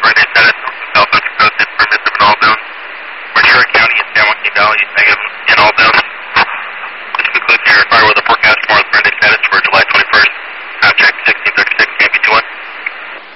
Brandon Pettis, Southwest Coast, permissive and all bounds. Ventura County and San Joaquin Valley, negative and all bounds.